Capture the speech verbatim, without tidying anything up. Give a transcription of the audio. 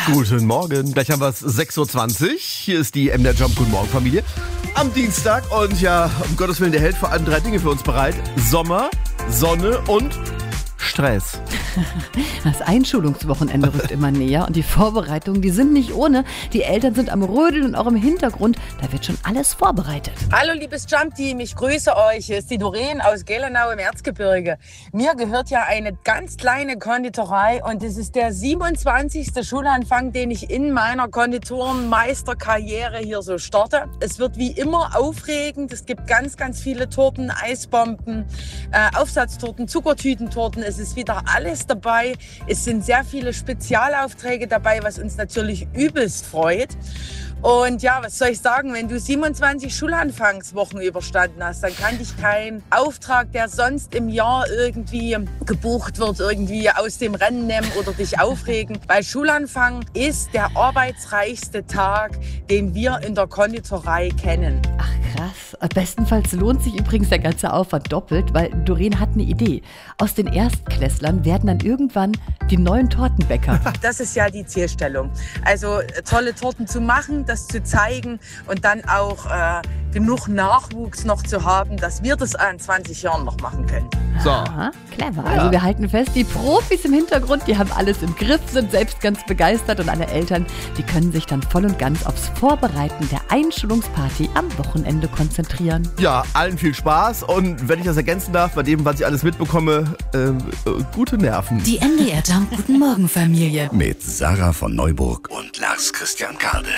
Guten Morgen, gleich haben wir es sechs Uhr zwanzig. Hier ist die M D R Jump Guten Morgen Familie am Dienstag. Und ja, um Gottes Willen, der hält vor allem drei Dinge für uns bereit. Sommer, Sonne und Stress. Das Einschulungswochenende rückt immer näher und die Vorbereitungen, die sind nicht ohne. Die Eltern sind am Rödeln und auch im Hintergrund, da wird schon alles vorbereitet. Hallo liebes Jump-Team, ich grüße euch. Hier ist die Doreen aus Gelenau im Erzgebirge. Mir gehört ja eine ganz kleine Konditorei und es ist der siebenundzwanzigste Schulanfang, den ich in meiner Konditorenmeisterkarriere hier so starte. Es wird wie immer aufregend. Es gibt ganz, ganz viele Torten, Eisbomben, äh, Aufsatztorten, Zuckertütentorten. Es ist wieder alles dabei. Es sind sehr viele Spezialaufträge dabei, was uns natürlich übelst freut. Und ja, was soll ich sagen, wenn du siebenundzwanzig Schulanfangswochen überstanden hast, dann kann dich kein Auftrag, der sonst im Jahr irgendwie gebucht wird, irgendwie aus dem Rennen nehmen oder dich aufregen. Weil Schulanfang ist der arbeitsreichste Tag, den wir in der Konditorei kennen. Ach krass. Bestenfalls lohnt sich übrigens der ganze Aufwand doppelt, weil Doreen hat eine Idee. Aus den Erstklässlern werden dann irgendwann die neuen Tortenbäcker. Das ist ja die Zielstellung. Also tolle Torten zu machen, das zu zeigen und dann auch äh, genug Nachwuchs noch zu haben, dass wir das in zwanzig Jahren noch machen können. So. Aha, clever. Ja. Also wir halten fest, die Profis im Hintergrund, die haben alles im Griff, sind selbst ganz begeistert und alle Eltern, die können sich dann voll und ganz aufs Vorbereiten der Einschulungsparty am Wochenende konzentrieren. Ja, allen viel Spaß und wenn ich das ergänzen darf, bei dem, was ich alles mitbekomme, äh, äh, gute Nerven. Die M D R Jump Guten Morgen Familie mit Sarah von Neuburg und Lars Christian Kade.